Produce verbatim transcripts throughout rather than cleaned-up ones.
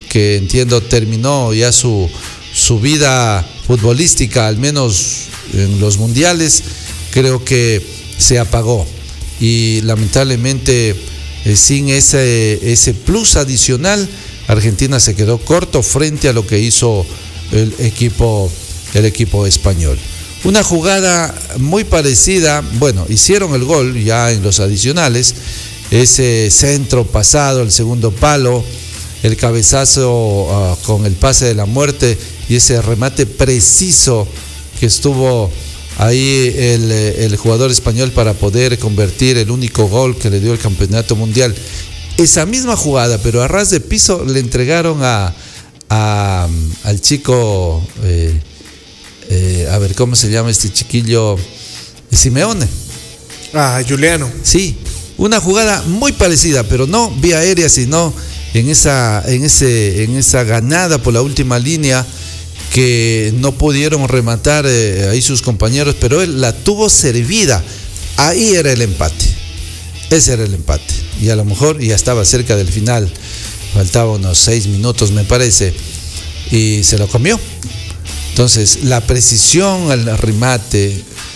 que entiendo terminó ya su, su vida futbolística, al menos en los mundiales, creo que se apagó. Y lamentablemente, eh, sin ese, ese plus adicional, Argentina se quedó corto frente a lo que hizo el equipo, el equipo español. Una jugada muy parecida, bueno, hicieron el gol ya en los adicionales, ese centro pasado, el segundo palo, el cabezazo uh, con el pase de la muerte y ese remate preciso que estuvo ahí el, el jugador español para poder convertir el único gol que le dio el campeonato mundial. Esa misma jugada, pero a ras de piso, le entregaron a, a al chico, eh, eh, a ver, ¿cómo se llama este chiquillo? Simeone. Ah, Juliano. Sí, una jugada muy parecida, pero no vía aérea, sino en esa, en ese, en esa ganada por la última línea que no pudieron rematar eh, ahí sus compañeros, pero él la tuvo servida. Ahí era el empate. Ese era el empate. Y a lo mejor ya estaba cerca del final. Faltaba unos seis minutos, me parece. Y se lo comió. Entonces, la precisión al remate,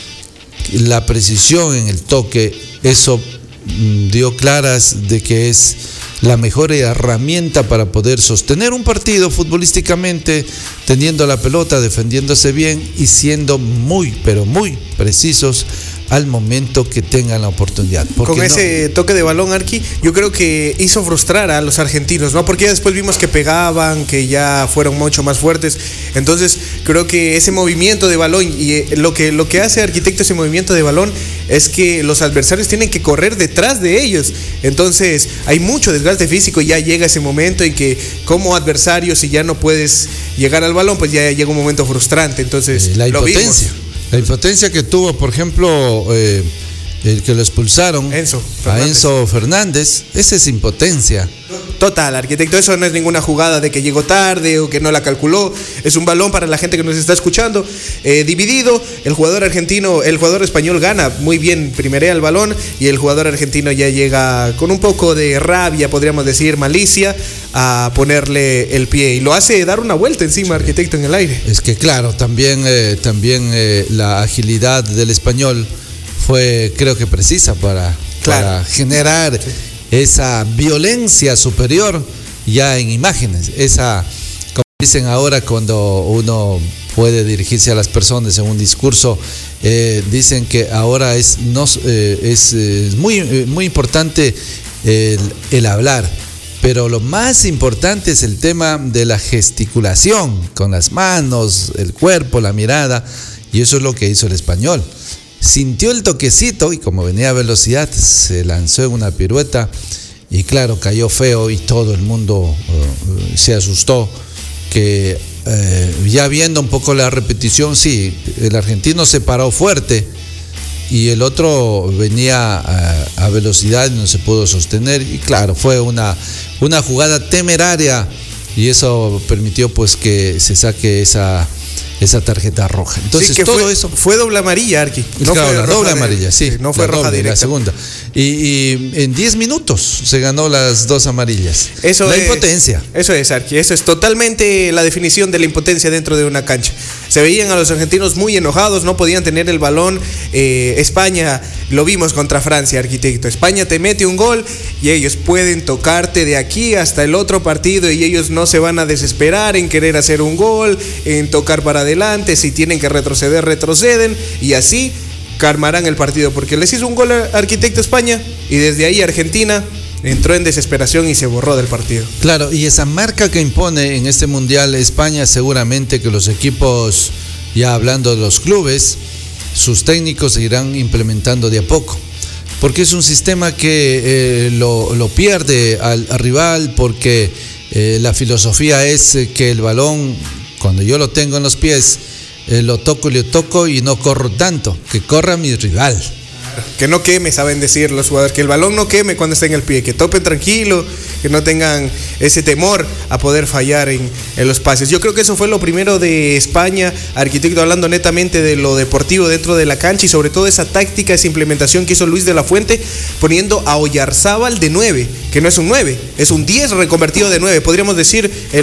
la precisión en el toque, eso mm, dio claras de que es la mejor herramienta para poder sostener un partido futbolísticamente, teniendo la pelota, defendiéndose bien y siendo muy, pero muy precisos al momento que tengan la oportunidad. Con ese no... toque de balón, Arqui, yo creo que hizo frustrar a los argentinos, ¿no? Porque ya después vimos que pegaban, que ya fueron mucho más fuertes. Entonces, creo que ese movimiento de balón y lo que, lo que hace Arquitecto ese movimiento de balón es que los adversarios tienen que correr detrás de ellos. Entonces, hay mucho desgaste físico y ya llega ese momento en que como adversario, si ya no puedes llegar al balón, pues ya llega un momento frustrante. Entonces, eh, la lo impotencia. vimos. La impotencia que tuvo, por ejemplo, eh, el que lo expulsaron, Enzo a Enzo Fernández, esa es impotencia. Total, Arquitecto, eso no es ninguna jugada de que llegó tarde o que no la calculó. Es un balón para la gente que nos está escuchando, eh, dividido. El jugador argentino, el jugador español gana muy bien, primerea el balón y el jugador argentino ya llega con un poco de rabia, podríamos decir, malicia, a ponerle el pie y lo hace dar una vuelta encima, Arquitecto, en el aire. Es que claro, también, eh, también eh, la agilidad del español fue, creo que precisa para, claro. para generar sí. esa violencia superior ya en imágenes, esa, como dicen ahora cuando uno puede dirigirse a las personas en un discurso, eh, dicen que ahora es, no, eh, es, es muy, muy importante el, el hablar, pero lo más importante es el tema de la gesticulación, con las manos, el cuerpo, la mirada, y eso es lo que hizo el español. Sintió el toquecito y como venía a velocidad, se lanzó en una pirueta y claro, cayó feo y todo el mundo uh, se asustó, que uh, ya viendo un poco la repetición, sí, el argentino se paró fuerte y el otro venía a, a velocidad y no se pudo sostener y claro, fue una, una jugada temeraria y eso permitió pues que se saque esa... esa tarjeta roja. Entonces sí, que todo fue, eso fue doble amarilla, Arqui. No claro, fue la doble amarilla, sí. sí. No fue roja doble, directa. La segunda. Y, y en diez minutos se ganó las dos amarillas. Eso la es, impotencia. Eso es, Arqui. Eso es totalmente la definición de la impotencia dentro de una cancha. Se veían a los argentinos muy enojados, no podían tener el balón. Eh, España, lo vimos contra Francia, Arquitecto. España te mete un gol y ellos pueden tocarte de aquí hasta el otro partido y ellos no se van a desesperar en querer hacer un gol, en tocar para adelante. Si tienen que retroceder, retroceden y así calmarán el partido, porque les hizo un gol a Arquitecto España y desde ahí Argentina entró en desesperación y se borró del partido. Claro, y esa marca que impone en este Mundial España, seguramente que los equipos, ya hablando de los clubes, sus técnicos se irán implementando de a poco, porque es un sistema que eh, lo, lo pierde al, al rival, porque eh, la filosofía es que el balón, cuando yo lo tengo en los pies, eh, lo toco y lo toco y no corro tanto, que corra mi rival. Que no queme, saben decir los jugadores, que el balón no queme cuando esté en el pie, que topen tranquilo, que no tengan ese temor a poder fallar en, en los pases. Yo creo que eso fue lo primero de España, Arquitecto, hablando netamente de lo deportivo dentro de la cancha y sobre todo esa táctica, esa implementación que hizo Luis de la Fuente, poniendo a Oyarzábal de nueve, que no es un nueve, es un diez reconvertido de nueve, podríamos decir el